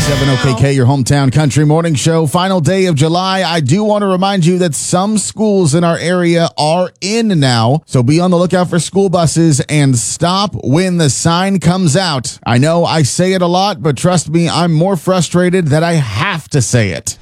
97 OKK, your hometown country morning show. Final day of July. I do want to remind you that some schools in our area are in now, so be on the lookout for school buses and stop when the sign comes out. I know I say it a lot, but trust me, I'm more frustrated that I have to say it.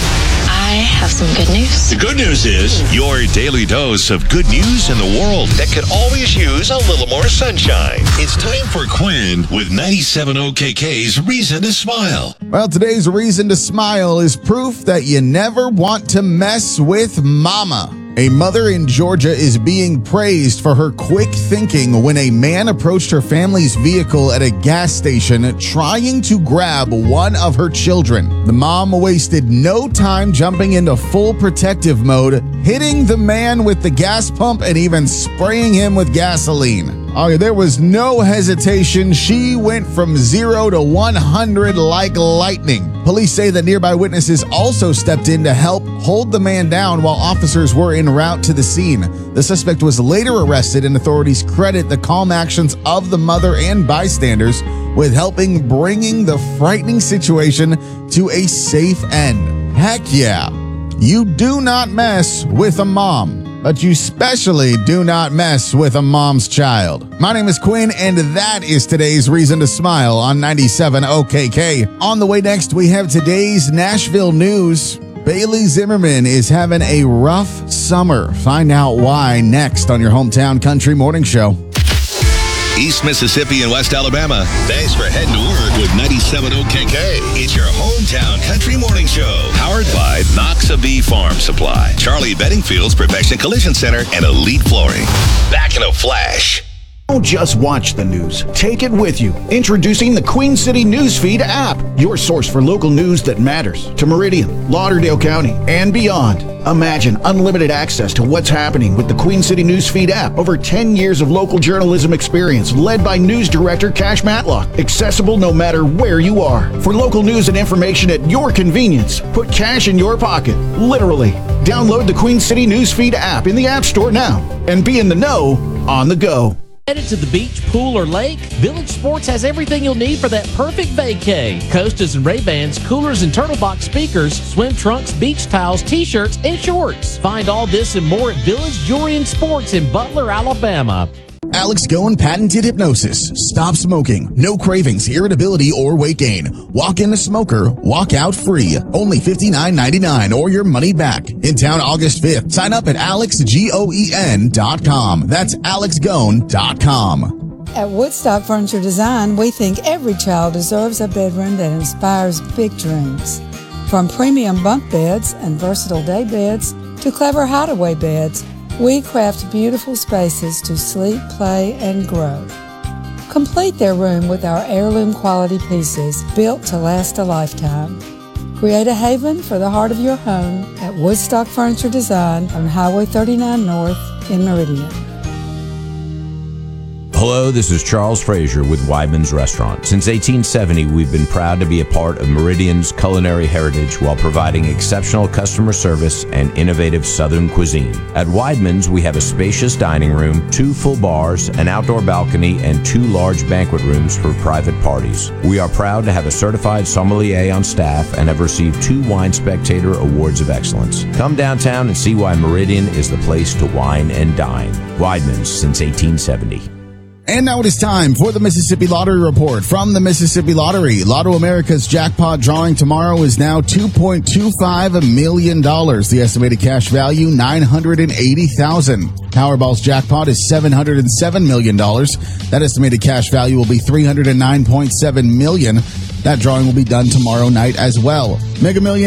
I have some good news. The good news is your daily dose of good news in the world that could always use a little more sunshine. It's time for Quinn with 97 OKK's Reason to Smile. Well, today's reason to smile is proof that you never want to mess with mama. A mother in Georgia is being praised for her quick thinking when a man approached her family's vehicle at a gas station trying to grab one of her children. The mom wasted no time jumping into full protective mode, hitting the man with the gas pump and even spraying him with gasoline. There was no hesitation. She went from 0 to 100 like lightning. Police say that nearby witnesses also stepped in to help hold the man down while officers were en route to the scene. The suspect was later arrested, and authorities credit the calm actions of the mother and bystanders with helping bringing the frightening situation to a safe end. Heck yeah. You do not mess with a mom, but you especially do not mess with a mom's child. My name is Quinn, and that is today's Reason to Smile on 97 OKK. On the way next, we have today's Nashville news. Bailey Zimmerman is having a rough summer. Find out why next on your hometown country morning show. East Mississippi and West Alabama. Thanks for heading to work with 97 OKK. It's your hometown country morning show. Powered by Noxa Farm Supply, Charlie Bedingfield's Perfection Collision Center, and Elite Flooring. Back in a flash. Don't just watch the news. Take it with you. Introducing the Queen City Newsfeed app, your source for local news that matters to Meridian, Lauderdale County, and beyond. Imagine unlimited access to what's happening with the Queen City Newsfeed app. Over 10 years of local journalism experience led by news director Cash Matlock. Accessible no matter where you are. For local news and information at your convenience, put cash in your pocket, literally. Download the Queen City Newsfeed app in the App Store now and be in the know on the go. Headed to the beach, pool, or lake? Village Sports has everything you'll need for that perfect vacay. Costas and Ray-Bans, coolers and turtle box speakers, swim trunks, beach towels, t-shirts, and shorts. Find all this and more at Village Jewelry and Sports in Butler, Alabama. Alex Goen patented hypnosis. Stop smoking. No cravings, irritability, or weight gain. Walk in a smoker, walk out free. Only $59.99 or your money back. In town August 5th. Sign up at alexgoen.com. That's alexgoen.com. At Woodstock Furniture Design, we think every child deserves a bedroom that inspires big dreams. From premium bunk beds and versatile day beds to clever hideaway beds, we craft beautiful spaces to sleep, play, and grow. Complete their room with our heirloom quality pieces built to last a lifetime. Create a haven for the heart of your home at Woodstock Furniture Design on Highway 39 North in Meridian. Hello, this is Charles Frazier with Weidman's Restaurant. Since 1870, we've been proud to be a part of Meridian's culinary heritage while providing exceptional customer service and innovative Southern cuisine. At Weidman's, we have a spacious dining room, 2 full bars, an outdoor balcony, and 2 large banquet rooms for private parties. We are proud to have a certified sommelier on staff and have received 2 Wine Spectator Awards of Excellence. Come downtown and see why Meridian is the place to wine and dine. Weidman's since 1870. And now it is time for the Mississippi Lottery Report from the Mississippi Lottery. Lotto America's jackpot drawing tomorrow is now $2.25 million. The estimated cash value, $980,000. Powerball's jackpot is $707 million. That estimated cash value will be $309.7 million. That drawing will be done tomorrow night as well. Mega Millions